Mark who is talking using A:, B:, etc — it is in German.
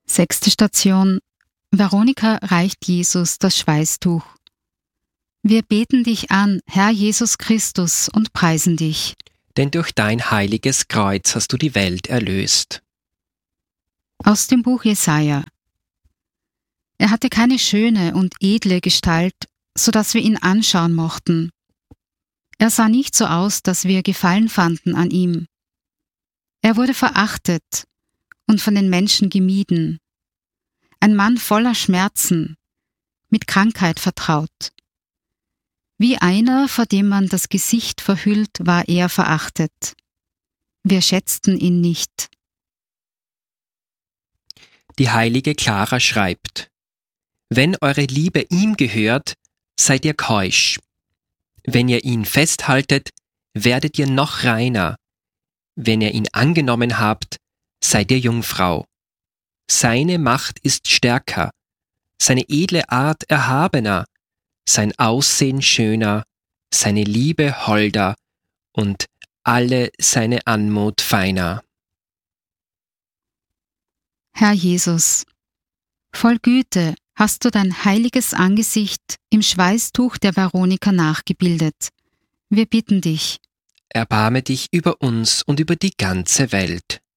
A: 6. Station. Veronika reicht Jesus das Schweißtuch. Wir beten dich an, Herr Jesus Christus, und preisen dich.
B: Denn durch dein heiliges Kreuz hast du die Welt erlöst.
A: Aus dem Buch Jesaja. Er hatte keine schöne und edle Gestalt, so dass wir ihn anschauen mochten. Er sah nicht so aus, dass wir Gefallen fanden an ihm. Er wurde verachtet und von den Menschen gemieden. Ein Mann voller Schmerzen, mit Krankheit vertraut. Wie einer, vor dem man das Gesicht verhüllt, war er verachtet. Wir schätzten ihn nicht.
B: Die heilige Clara schreibt: Wenn eure Liebe ihm gehört, seid ihr keusch. Wenn ihr ihn festhaltet, werdet ihr noch reiner. Wenn ihr ihn angenommen habt, seid ihr Jungfrau. Seine Macht ist stärker, seine edle Art erhabener, sein Aussehen schöner, seine Liebe holder und alle seine Anmut feiner.
A: Herr Jesus, voll Güte hast du dein heiliges Angesicht im Schweißtuch der Veronika nachgebildet. Wir bitten dich.
B: Erbarme dich über uns und über die ganze Welt.